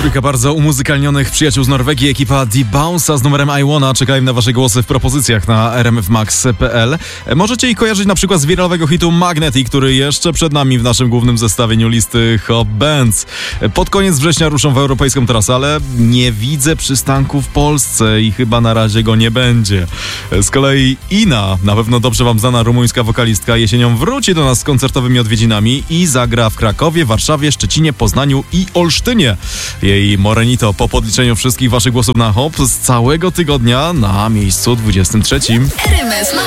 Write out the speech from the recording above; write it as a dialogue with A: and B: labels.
A: Trójka bardzo umuzykalnionych przyjaciół z Norwegii, ekipa The Bounce'a z numerem I Wanna. Czekają na wasze głosy w propozycjach na rmfmax.pl. Możecie ich kojarzyć na przykład z wiralowego hitu Magnetic, który jeszcze przed nami w naszym głównym zestawieniu listy Hot Bands. Pod koniec września ruszą w europejską trasę, ale nie widzę przystanku w Polsce i chyba na razie go nie będzie. Z kolei Ina, na pewno dobrze wam znana rumuńska wokalistka, jesienią wróci do nas z koncertowymi odwiedzinami i zagra w Krakowie, Warszawie, Szczecinie, Poznaniu i Olsztynie. Jej Morenito po podliczeniu wszystkich waszych głosów na hop z całego tygodnia na miejscu 23.